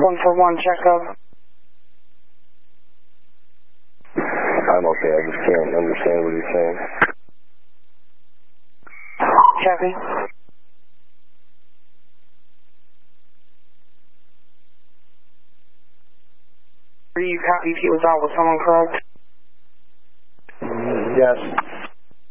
141 checkup. I'm okay, I just can't understand what he's saying. Copy. Are you happy if he was out with someone, correct? Yes.